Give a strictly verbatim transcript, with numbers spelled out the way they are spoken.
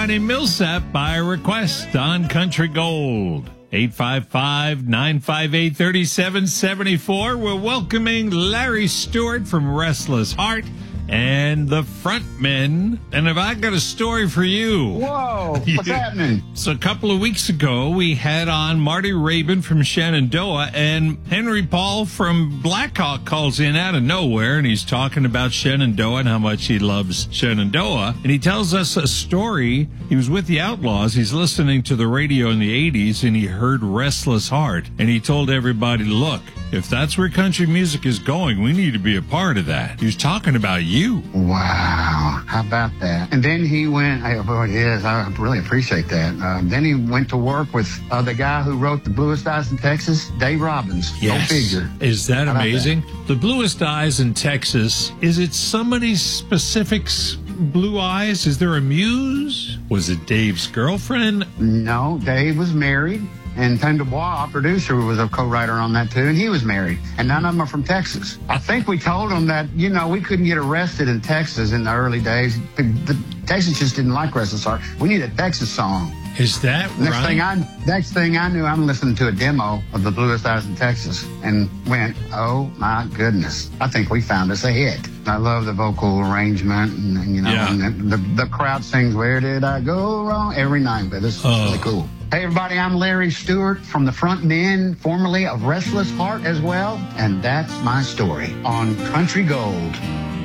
Ronnie Millsap by request on Country Gold. eight five five, nine five eight, three seven seven four. We're welcoming Larry Stewart from Restless Heart and the Frontmen. And have I got a story for you? Whoa, what's happening? So a couple of weeks ago, we had on Marty Rabin from Shenandoah, and Henry Paul from Blackhawk calls in out of nowhere, and he's talking about Shenandoah and how much he loves Shenandoah. And he tells us a story. He was with the Outlaws. He's listening to the radio in the eighties, and he heard Restless Heart. And he told everybody, look, if that's where country music is going, we need to be a part of that. He was talking about you. Wow, how about that? And then he went, oh, it is, I really appreciate that. Um, then he went to work with uh, the guy who wrote The Bluest Eyes in Texas, Dave Robbins. Yes. Go figure. Is that How amazing? That? The Bluest Eyes in Texas, is it somebody's specific blue eyes? Is there a muse? Was it Dave's girlfriend? No, Dave was married. And Tim DuBois, our producer, was a co-writer on that, too, and he was married. And none of them are from Texas. I think we told them that, you know, we couldn't get arrested in Texas in the early days. The, the Texas just didn't like Restless Heart. We need a Texas song. Is that next right? Thing I, next thing I knew, I'm listening to a demo of The Bluest Eyes in Texas and went, oh, my goodness. I think we found us a hit. I love the vocal arrangement, and, you know, yeah. and the, the, the crowd sings, Where Did I Go Wrong? Every night, but it's oh. really cool. Hey, everybody, I'm Larry Stewart from the Frontmen, formerly of Restless Heart as well, and that's my story on Country Gold.